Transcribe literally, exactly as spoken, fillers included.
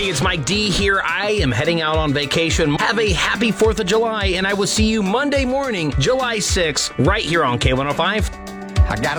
Hey, it's Mike D here. I am heading out on vacation. Have a happy fourth of July, and I will see you Monday morning, July sixth, right here on K one oh five. I got a